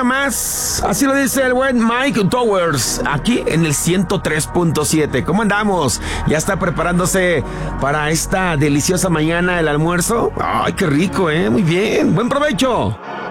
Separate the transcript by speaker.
Speaker 1: más. Así lo dice el buen Mike Towers, aquí en el 103.7. ¿Cómo andamos? ¿Ya está preparándose para esta deliciosa mañana el almuerzo? Ay, qué rico, muy bien. Buen provecho.